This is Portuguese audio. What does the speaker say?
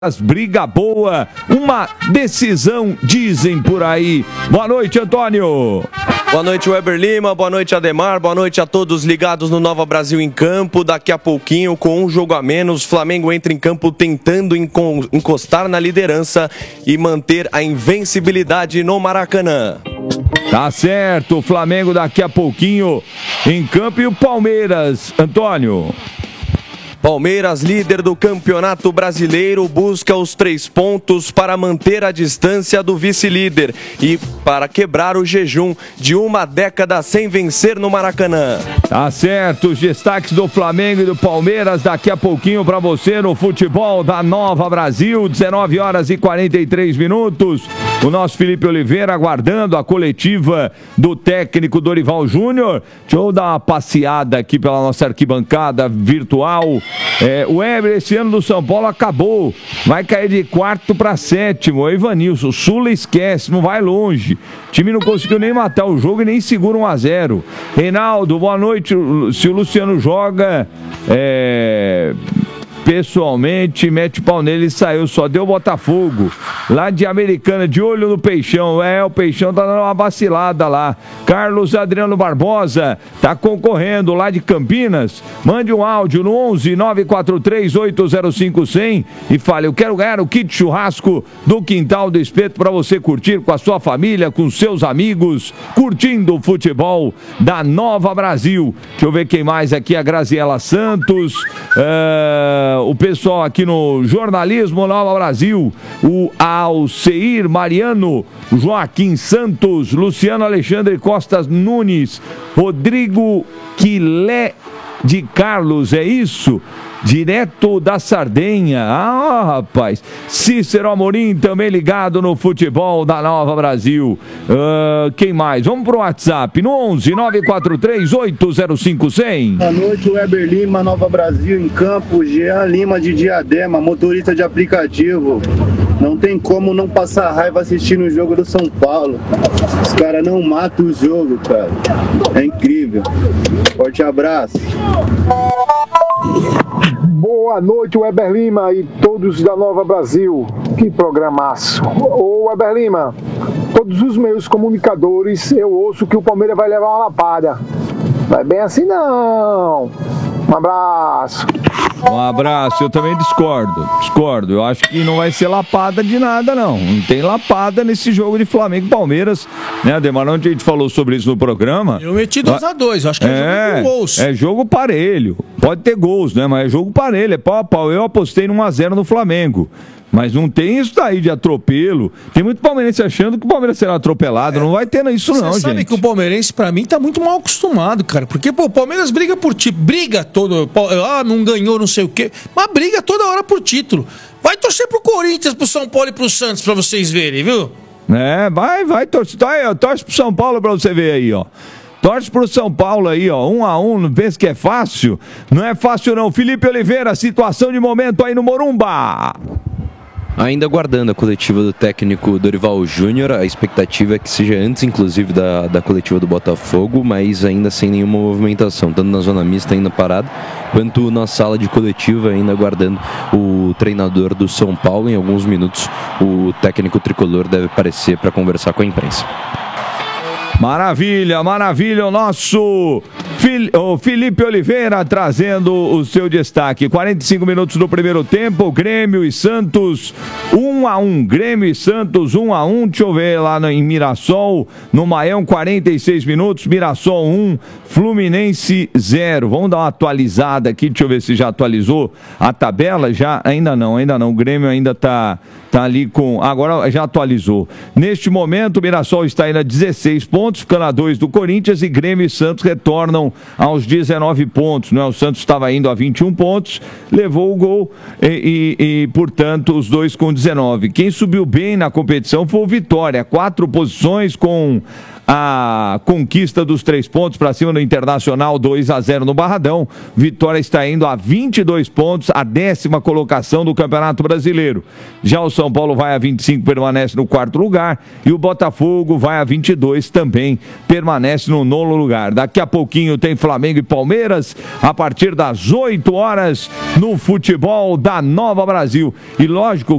Briga boa, uma decisão, dizem por aí. Boa noite, Antônio. Boa noite, Weber Lima. Boa noite, Ademar. Boa noite a todos ligados no Nova Brasil em Campo. Daqui a pouquinho, com um jogo a menos, Flamengo entra em campo tentando encostar na liderança e manter a invencibilidade no Maracanã. Tá certo, o Flamengo daqui a pouquinho em campo e o Palmeiras, Antônio. Palmeiras, líder do Campeonato Brasileiro, busca os 3 pontos para manter a distância do vice-líder e para quebrar o jejum de uma década sem vencer no Maracanã. Tá certo, os destaques do Flamengo e do Palmeiras daqui a pouquinho para você no futebol da Nova Brasil, 19 horas e 43 minutos. O nosso Felipe Oliveira aguardando a coletiva do técnico Dorival Júnior. Deixa eu dar uma passeada aqui pela nossa arquibancada virtual. O Weber, esse ano do São Paulo acabou, vai cair de 4º para 7º. O Ivanilson, o Sula esquece, não vai longe. O time não conseguiu nem matar o jogo e nem segura 1-0. Reinaldo, boa noite. Se o Luciano joga, pessoalmente, mete o pau nele e saiu, só deu Botafogo. Lá de Americana, de olho no Peixão. O Peixão tá dando uma vacilada lá. Carlos Adriano Barbosa tá concorrendo lá de Campinas. Mande um áudio no 11 943 805 100 e fale: eu quero ganhar o kit churrasco do Quintal do Espeto para você curtir com a sua família, com seus amigos, curtindo o futebol da Nova Brasil. Deixa eu ver quem mais aqui, a Graziela Santos, o pessoal aqui no Jornalismo Nova Brasil, o Alceir Mariano, Joaquim Santos, Luciano Alexandre Costa Nunes, Rodrigo Quilé de Carlos, é isso? Direto da Sardenha. Rapaz. Cícero Amorim também ligado no futebol da Nova Brasil. Quem mais? Vamos pro WhatsApp no 11 943 805 100. Boa noite, Weber Lima, Nova Brasil em campo. Jean Lima de Diadema, motorista de aplicativo. Não tem como não passar raiva assistindo o jogo do São Paulo. Os caras não matam o jogo, cara. É incrível. Forte abraço. Boa noite, Weber Lima e todos da Nova Brasil. Que programaço. Ô, Weber Lima, todos os meus comunicadores, eu ouço que o Palmeiras vai levar uma lapada. Não é bem assim, não. Um abraço. Um abraço, eu também discordo. Eu acho que não vai ser lapada de nada, não. Não tem lapada nesse jogo de Flamengo e Palmeiras, né, Ademar? Onde a gente falou sobre isso no programa. Eu meti 2-2, acho que é jogo com gols. É jogo parelho. Pode ter gols, né? Mas é jogo parelho, é pau a pau. Eu apostei no 1-0 no Flamengo. Mas não tem isso daí de atropelo. Tem muito palmeirense achando que o Palmeiras será atropelado. Não vai ter isso, não, gente. Você sabe que o palmeirense, pra mim, tá muito mal acostumado, cara. Porque, pô, o Palmeiras briga por título. Briga todo. Não ganhou, não sei o quê. Mas briga toda hora por título. Vai torcer pro Corinthians, pro São Paulo e pro Santos pra vocês verem, viu? Vai torcer. Torce pro São Paulo pra você ver aí, ó. Torce pro São Paulo aí, ó, 1-1, não pensa que é fácil? Não é fácil, não. Felipe Oliveira, situação de momento aí no Morumba. Ainda aguardando a coletiva do técnico Dorival Júnior, a expectativa é que seja antes, inclusive, da coletiva do Botafogo, mas ainda sem nenhuma movimentação, tanto na zona mista ainda parado, quanto na sala de coletiva ainda aguardando o treinador do São Paulo. Em alguns minutos o técnico tricolor deve aparecer para conversar com a imprensa. Maravilha, o nosso Felipe Oliveira trazendo o seu destaque. 45 minutos do primeiro tempo, Grêmio e Santos 1-1, Grêmio e Santos 1-1, deixa eu ver lá em Mirassol, no Maião, 46 minutos, Mirassol 1, Fluminense 0. Vamos dar uma atualizada aqui, deixa eu ver se já atualizou a tabela. Ainda não, o Grêmio ainda tá ali com, agora já atualizou. Neste momento o Mirassol está indo a 16 pontos, ficando a 2 do Corinthians, e Grêmio e Santos retornam aos 19 pontos, né? O Santos estava indo a 21 pontos, levou o gol e portanto, os dois com 19. Quem subiu bem na competição foi o Vitória, 4 posições com a conquista dos 3 pontos para cima do Internacional, 2-0 no Barradão. Vitória está indo a 22 pontos, a 10ª colocação do Campeonato Brasileiro. Já o São Paulo vai a 25, permanece no 4º lugar, e o Botafogo vai a 22, também permanece no 9º lugar. Daqui a pouquinho tem Flamengo e Palmeiras, a partir das 8 horas, no futebol da Nova Brasil. E lógico